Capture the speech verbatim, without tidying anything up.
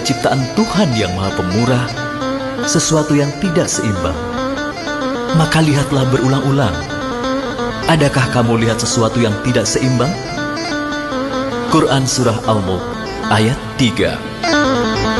ciptaan Tuhan yang Maha Pemurah sesuatu yang tidak seimbang, maka lihatlah berulang-ulang. Adakah kamu lihat sesuatu yang tidak seimbang? Quran Surah Al-Mulk ayat tiga.